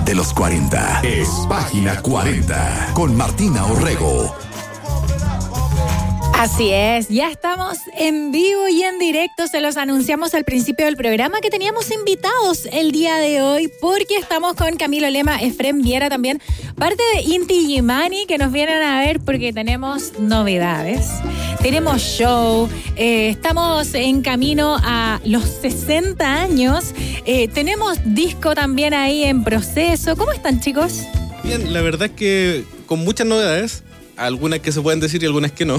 de los 40 es Página 40 con Martina Orrego. Así es, ya estamos en vivo y en directo, se los anunciamos al principio del programa que teníamos invitados el día de hoy porque estamos con Camilo Lema, Efrén Viera también, parte de Inti Gimani, que nos vienen a ver porque tenemos novedades, tenemos show, estamos en camino a los 60 años, tenemos disco también ahí en proceso. ¿Cómo están, chicos? Bien, la verdad es que con muchas novedades. Algunas que se pueden decir y algunas que no.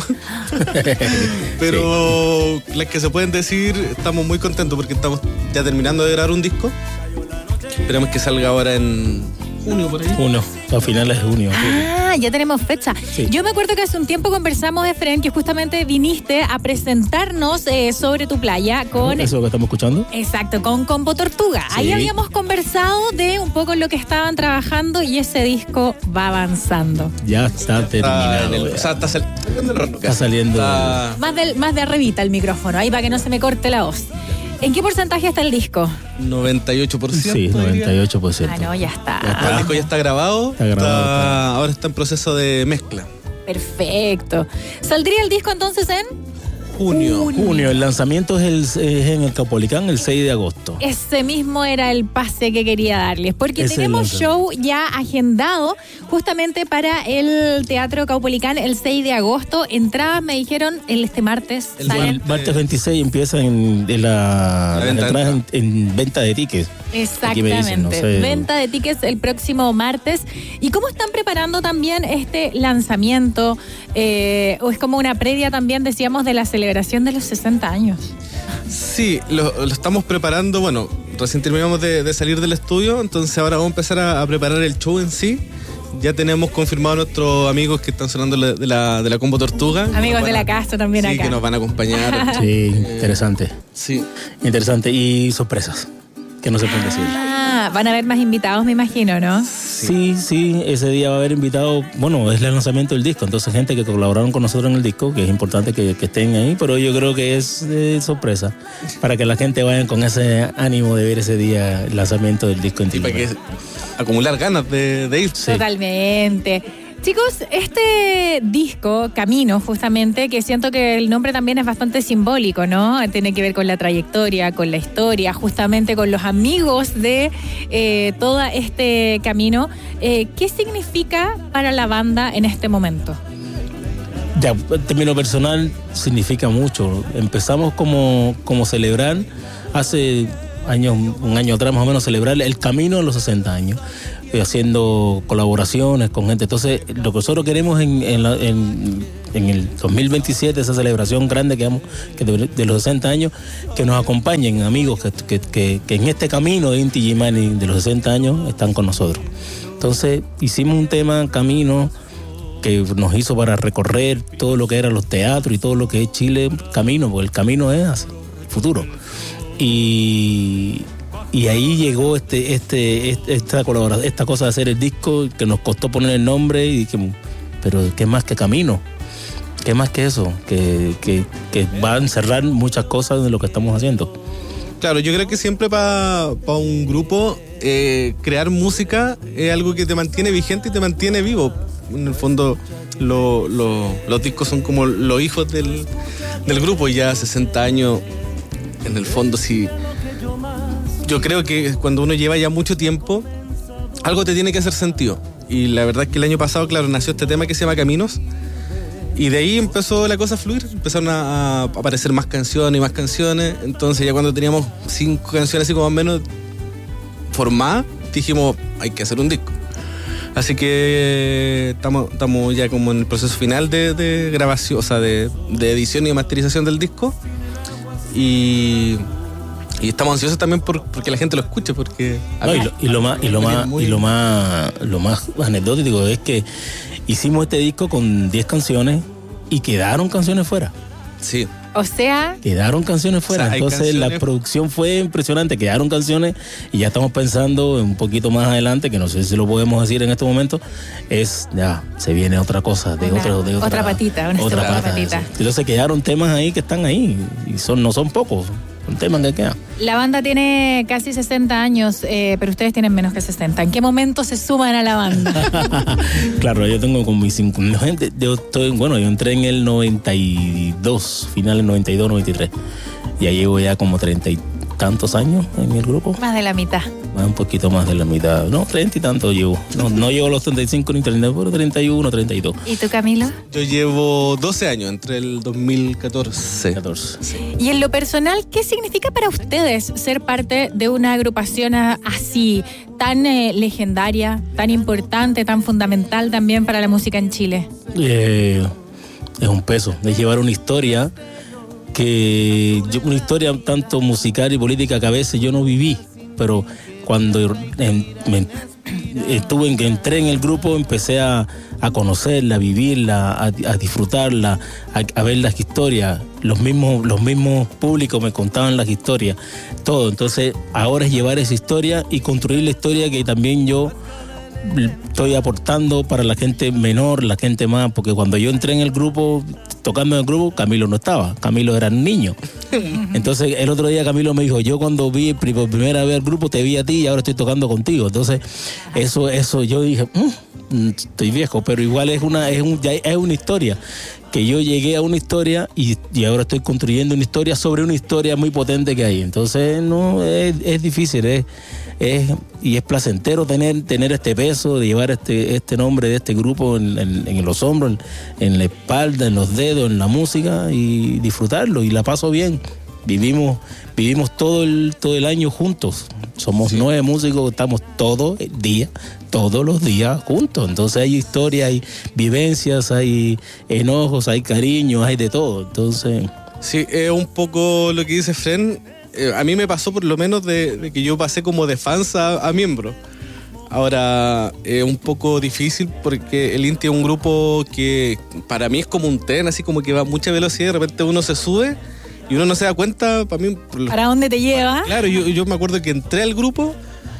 Pero sí, las que se pueden decir, estamos muy contentos porque estamos ya terminando de grabar un disco. Esperamos que salga ahora en junio, por ahí. A finales de junio. Ah, ya tenemos fecha. Sí. Yo me acuerdo que hace un tiempo conversamos, Efrén, que justamente viniste a presentarnos sobre tu playa con... ¿Eso que estamos escuchando? Exacto, con Combo Tortuga. Sí. Ahí habíamos conversado de un poco lo que estaban trabajando y ese disco va avanzando. Ya está terminado. Está saliendo. Más de arribita el micrófono, ahí para que no se me corte la voz. ¿En qué porcentaje está el disco? 98%. Sí, 98%. Ah, no, ya está. El disco ya está grabado. Ahora está en proceso de mezcla. Perfecto. ¿Saldría el disco entonces en...? Junio. El lanzamiento es en el Caupolicán el 6 de agosto. Ese mismo era el pase que quería darles, porque tenemos show ya agendado justamente para el Teatro Caupolicán el 6 de agosto. Entradas, me dijeron, este martes. El martes 26 empieza en venta de tickets. Exactamente. Dicen, no sé. Venta de tickets el próximo martes. ¿Y cómo están preparando también este lanzamiento? ¿O es como una previa también, decíamos, de la celebración de los 60 años? Sí, lo estamos preparando. Bueno, recién terminamos de salir del estudio, entonces ahora vamos a empezar a preparar el show en sí. Ya tenemos confirmado a nuestros amigos que están sonando de la Combo Tortuga. Amigos de la casa también acá. Sí, que nos van a acompañar. Sí, interesante. Sí. Interesante. Y sorpresas que no se pueden decir. Van a haber más invitados, me imagino, ¿no? Sí, ese día va a haber invitados. Bueno, es el lanzamiento del disco, entonces gente que colaboraron con nosotros en el disco, que es importante que estén ahí, pero yo creo que es sorpresa, para que la gente vaya con ese ánimo de ver ese día el lanzamiento del disco en Inti Gimani. Para que acumular ganas de ir. Sí. Totalmente. Chicos, este disco, Camino, justamente, que siento que el nombre también es bastante simbólico, ¿no? Tiene que ver con la trayectoria, con la historia, justamente con los amigos de todo este camino. ¿Qué significa para la banda en este momento? Ya, en términos personal, significa mucho. Empezamos como celebrar hace un año atrás más o menos, celebrar el camino de los 60 añlos. Haciendo colaboraciones con gente. Entonces, lo que nosotros queremos en el 2027, esa celebración grande que de los 60 años, que nos acompañen amigos que en este camino de Inti Gimani de los 60 años están con nosotros. Entonces, hicimos un tema, Camino, que nos hizo para recorrer todo lo que eran los teatros y todo lo que es Chile, camino, porque el camino es hacia el futuro. Y ahí llegó esta colaboración, esta cosa de hacer el disco, que nos costó poner el nombre, pero ¿qué más que Camino? ¿Qué más que eso? Que va a encerrar muchas cosas de lo que estamos haciendo. Claro, yo creo que siempre para un grupo crear música es algo que te mantiene vigente y te mantiene vivo. En el fondo los discos son como los hijos del grupo, y ya 60 años, en el fondo sí. Yo creo que cuando uno lleva ya mucho tiempo, algo te tiene que hacer sentido. Y la verdad es que el año pasado, claro, nació este tema que se llama Caminos. Y de ahí empezó la cosa a fluir. Empezaron a aparecer más canciones y más canciones. Entonces ya cuando teníamos 5 canciones así como menos formadas, dijimos, hay que hacer un disco. Así que estamos ya como en el proceso final de grabación, o sea, de edición y de masterización del disco. Y estamos ansiosos también porque la gente lo escuche, porque lo más anecdótico es que hicimos este disco con 10 canciones y quedaron canciones fuera. Sí. O sea, quedaron canciones fuera. Entonces canciones... la producción fue impresionante, quedaron canciones y ya estamos pensando un poquito más adelante, que no sé si lo podemos decir en este momento, se viene otra cosa, otra patita, una otra patita. Entonces quedaron temas ahí que están ahí y no son pocos. un tema que queda. La banda tiene casi 60 años, pero ustedes tienen menos que 60. ¿En qué momento se suman a la banda? Claro, yo tengo como mis 50. Yo entré en el 92, finales 92, 93. Ya llevo ya como 30 y tantos años en el grupo. Más de la mitad. Un poquito más de la mitad. No, 30 y tantos llevo. No llevo los 35 ni 30, pero 31, 32. ¿Y tú, Camilo? Yo llevo 12 años, entre el 2014. 14. Y en lo personal, ¿qué significa para ustedes ser parte de una agrupación así, tan legendaria, tan importante, tan fundamental también para la música en Chile? Es un peso, es llevar una historia una historia tanto musical y política que a veces yo no viví, pero cuando entré en el grupo empecé a conocerla, a vivirla, a disfrutarla, a ver las historias. Los mismos públicos me contaban las historias, todo. Entonces ahora es llevar esa historia y construir la historia que también yo estoy aportando para la gente menor, la gente más, porque cuando yo entré en el grupo, tocando en el grupo, Camilo no estaba, Camilo era un niño. Entonces el otro día Camilo me dijo, yo cuando vi por primera vez el grupo te vi a ti y ahora estoy tocando contigo. Entonces eso yo dije, estoy viejo, pero igual es una historia, que yo llegué a una historia y ahora estoy construyendo una historia sobre una historia muy potente que hay. Entonces no es difícil, y es placentero tener este peso, de llevar este nombre de este grupo en los hombros, en la espalda, en los dedos, en la música, y disfrutarlo, y la paso bien. Vivimos todo el año juntos. Somos 9 músicos, estamos todos los días juntos. Entonces hay historia, hay vivencias, hay enojos, hay cariños, hay de todo. Entonces sí, es un poco lo que dice Fren. A mí me pasó por lo menos de que yo pasé como de fans a miembro. Ahora es un poco difícil porque el Inti es un grupo que para mí es como un tren, así como que va a mucha velocidad y de repente uno se sube y uno no se da cuenta, ¿Para dónde te lleva? Claro, yo me acuerdo que entré al grupo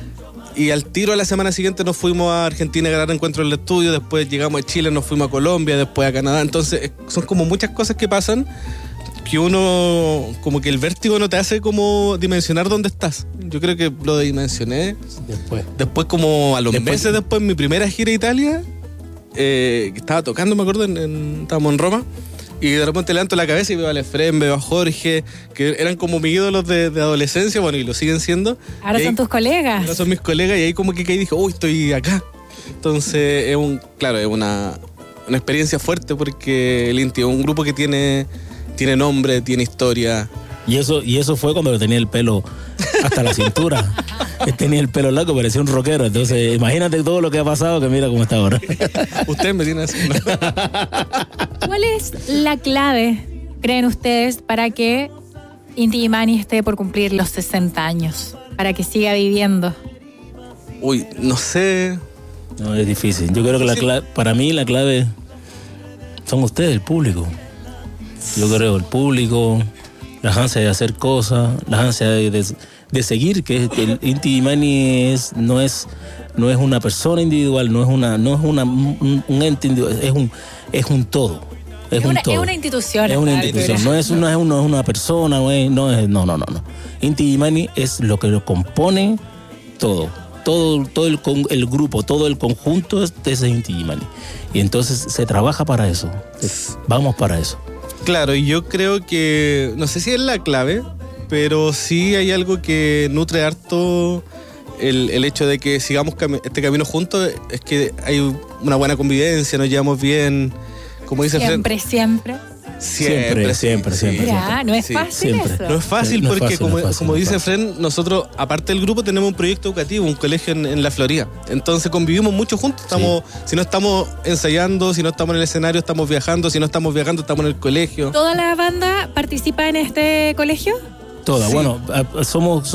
y al tiro a la semana siguiente nos fuimos a Argentina a grabar Encuentro en el Estudio, después llegamos a Chile, nos fuimos a Colombia, después a Canadá. Entonces son como muchas cosas que pasan que uno, como que el vértigo no te hace como dimensionar dónde estás. Yo creo que lo dimensioné después como a los meses después, en mi primera gira a Italia, que estaba tocando, me acuerdo, estábamos en Roma, y de repente levanto la cabeza y veo a Efrén, veo a Jorge, que eran como mis ídolos de adolescencia, bueno, y lo siguen siendo. Ahora son tus colegas. Ahora son mis colegas, y ahí como que caí y dije, uy, estoy acá. Entonces es una experiencia fuerte, porque el Inti es un grupo que tiene nombre, tiene historia. Y eso fue cuando le tenía el pelo hasta la cintura. Tenía el pelo largo, parecía un rockero. Entonces, imagínate todo lo que ha pasado, que mira cómo está ahora. Usted me tiene así, ¿no? ¿Cuál es la clave, creen ustedes, para que Inti Illimani esté por cumplir los 60 años? Para que siga viviendo. Uy, no sé. No, es difícil. Yo creo que para mí la clave son ustedes, el público. Yo creo, el público, la ansia de hacer cosas, la ansia de seguir, que el Inti Illimani no es una persona individual, no es un ente individual, es un todo. Es una institución. Es una institución, no es una persona, no. Inti Illimani es lo que lo compone todo el grupo, todo el conjunto es Inti Illimani. Y entonces se trabaja para eso, vamos para eso. Claro, y yo creo que, no sé si es la clave, pero sí hay algo que nutre harto el hecho de que sigamos este camino juntos, es que hay una buena convivencia, nos llevamos bien, como dice Fren. Siempre. Ya, no es fácil siempre. eso. No es fácil porque, como dice Fren, nosotros, aparte del grupo, tenemos un proyecto educativo, un colegio en la Florida. Entonces convivimos mucho juntos. Si no estamos ensayando, si no estamos en el escenario, estamos viajando. Si no estamos viajando, estamos en el colegio. ¿Toda la banda participa en este colegio? Toda, sí. Bueno, somos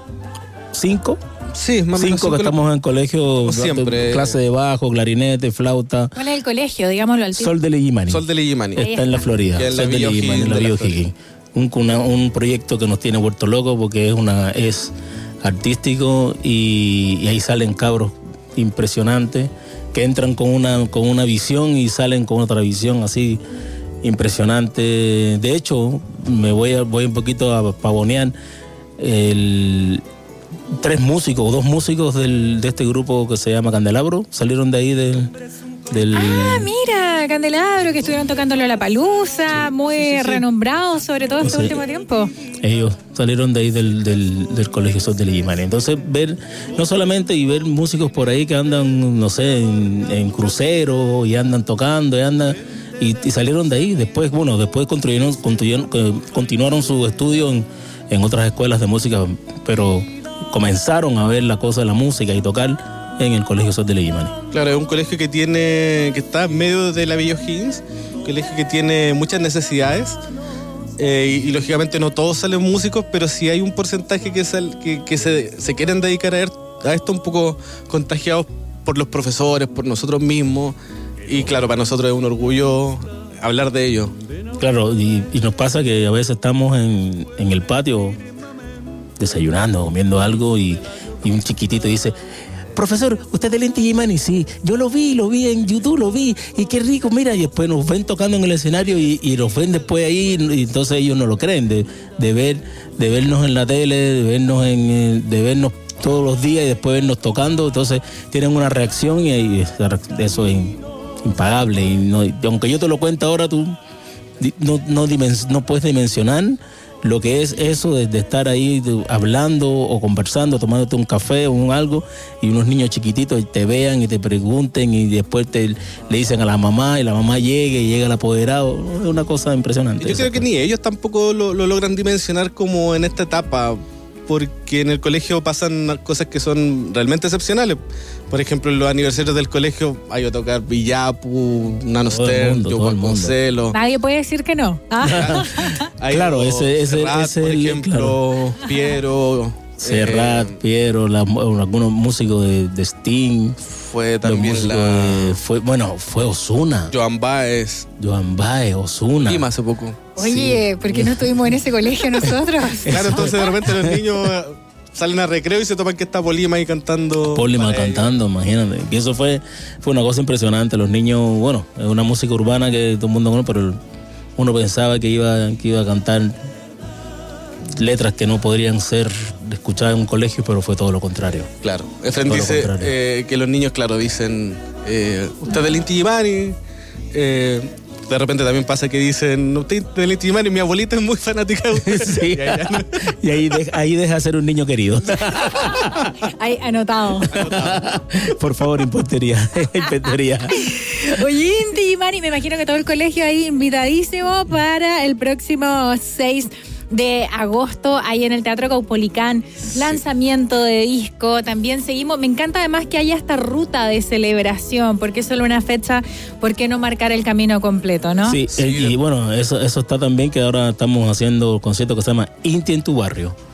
5. Sí, más o menos 5 que estamos en colegio, siempre. Clase de bajo, clarinete, flauta. ¿Cuál es el colegio? Digámoslo al tiro. Sol del Illimani. Está en la Florida. En la Villa O'Higgins. Un proyecto que nos tiene vuelto locos porque es artístico y ahí salen cabros impresionantes que entran con una visión y salen con otra visión así impresionante. De hecho, voy un poquito a pavonear. 2 músicos de este grupo que se llama Candelabro salieron de ahí del... Ah, mira, Candelabro, que estuvieron tocando Lollapalooza, muy renombrados, sobre todo este último tiempo. Ellos salieron de ahí del Colegio Sot de Illimani. Entonces, no solamente ver músicos por ahí que andan, no sé, en crucero y andan tocando y salieron de ahí. Después continuaron su estudio en otras escuelas de música, pero comenzaron a ver la cosa de la música y tocar en el Colegio Sot de Illimani. Claro, es un colegio que está en medio de la Villa O'Higgins, un colegio que tiene muchas necesidades y lógicamente no todos salen músicos, pero sí hay un porcentaje que se quieren dedicar a esto, un poco contagiados por los profesores, por nosotros mismos, y claro, para nosotros es un orgullo hablar de ello. Claro, y nos pasa que a veces estamos en el patio desayunando, comiendo algo y un chiquitito dice: profesor, ¿usted es del Inti Illimani? Sí, yo lo vi en YouTube, y qué rico, mira, y después nos ven tocando en el escenario y nos ven después ahí, y entonces ellos no lo creen, de vernos en la tele, de vernos todos los días y después vernos tocando, entonces tienen una reacción y eso es impagable, y aunque yo te lo cuente ahora, tú no puedes dimensionar lo que es eso de estar ahí hablando o conversando, tomándote un café o algo, y unos niños chiquititos te vean y te pregunten y después le dicen a la mamá y la mamá llega el apoderado. Es una cosa impresionante. Yo creo que ni ellos tampoco lo logran dimensionar como en esta etapa, porque en el colegio pasan cosas que son realmente excepcionales. Por ejemplo, en los aniversarios del colegio hay a tocar Villapu, Nano Stern, Joaquín Concelo. Nadie puede decir que no. Claro, ese por ejemplo, claro. Piero. Serrat, Piero, algunos músicos de Sting. Fue también fue Ozuna. Joan Baez, Ozuna. Lima hace poco. Oye, ¿por qué no estuvimos en ese colegio nosotros? Claro, entonces de repente los niños salen a recreo y se topan que está Polima ahí cantando. Imagínate. Y eso fue una cosa impresionante. Los niños, bueno, es una música urbana que todo el mundo conoce, pero uno pensaba que iba a cantar letras que no podrían ser escuchadas en un colegio, pero fue todo lo contrario. Claro. Efren dice que los niños, claro, dicen, usted es del Inti Illimani. De repente también pasa que dicen, usted es del Inti Illimani, mi abuelita es muy fanática de usted. Sí. Y ahí deja de ser un niño querido. Ahí, anotado. Por favor, impostería. Oye, Inti Illimani, me imagino que todo el colegio ahí invitadísimo para el próximo 6 de agosto, ahí en el Teatro Caupolicán, lanzamiento de disco, también seguimos, me encanta además que haya esta ruta de celebración, porque es solo una fecha, ¿por qué no marcar el camino completo, no? Sí, y bueno, eso está también, que ahora estamos haciendo un concierto que se llama Inti en tu barrio.